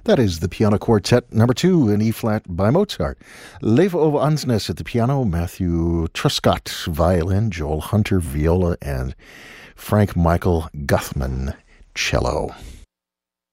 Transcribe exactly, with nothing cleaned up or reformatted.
That is the Piano Quartet number two in E-flat by Mozart. Leve Ove Ansnes at the piano, Matthew Truscott violin, Joel Hunter viola, and Frank Michael Guthman cello.